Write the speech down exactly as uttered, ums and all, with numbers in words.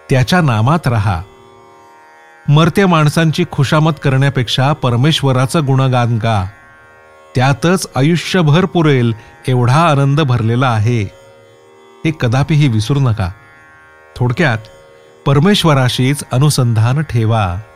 त्याच्या नामात राहा. मर्त्य माणसांची खुशामत करण्यापेक्षा परमेश्वराचं गुणगान गा. त्यातच आयुष्यभर पुरेल एवढा आनंद भरलेला आहे. हे कदापिही विसरू नका. थोडक्यात परमेश्वराशीच अनुसंधान ठेवा.